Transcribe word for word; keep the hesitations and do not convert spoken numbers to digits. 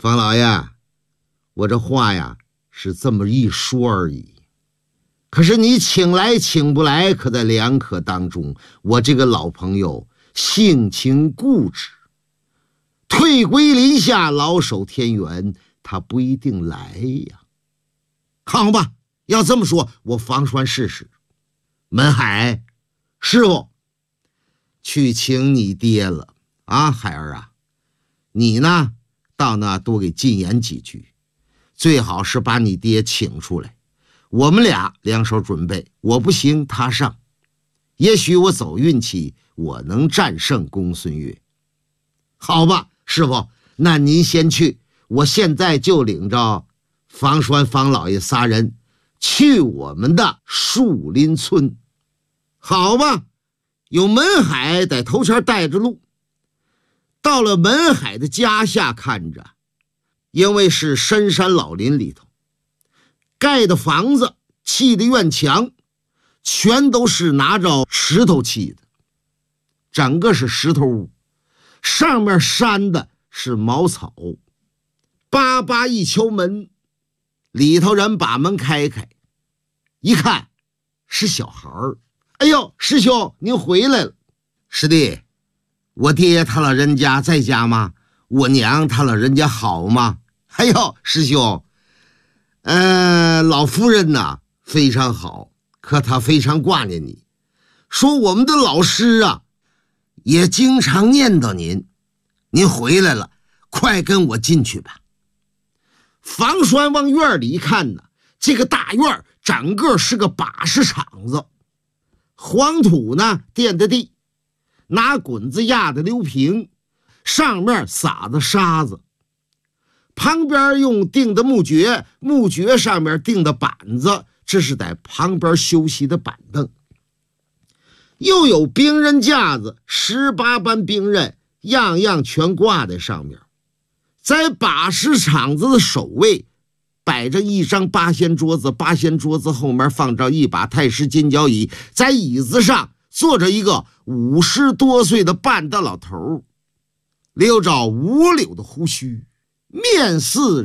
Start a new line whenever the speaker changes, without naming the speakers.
方老爷，我这话呀是这么一说而已，可是你请来请不来，可在两可当中。我这个老朋友性情固执，退归林下，老守天元，他不一定来呀。好吧，要这么说，我方栓试试。门海，师傅，去请你爹了啊，孩儿啊，你呢到那多给进言几句，最好是把你爹请出来，我们俩两手准备，我不行他上，也许我走运气，我能战胜公孙越。好吧，师傅，那您先去，我现在就领着方栓、方老爷仨人去我们的树林村。好吧，有门海在头前带着路。到了门海的家下看着，因为是深山老林里头盖的房子，砌的院墙全都是拿着石头砌的，整个是石头屋，上面扇的是茅草。叭叭一敲门，里头人把门开开，一看是小孩儿。哎呦，师兄您回来了。师弟，我爹他老人家在家吗？我娘他老人家好吗？哎呦，师兄，呃，老夫人呐非常好，可她非常挂念你，说我们的老师啊也经常念叨您。您回来了，快跟我进去吧。房栓往院里一看呢，这个大院整个是个把式场子，黄土呢垫的地，拿滚子压的溜平，上面撒的沙子，旁边用钉的木橛，木橛上面钉的板子，这是在旁边休息的板凳。又有兵刃架子，十八般兵刃，样样全挂在上面。在把式场子的首位摆着一张八仙桌子，八仙桌子后面放着一把太师金角椅，在椅子上坐着一个五十多岁的半大老头，留着五绺的胡须，面似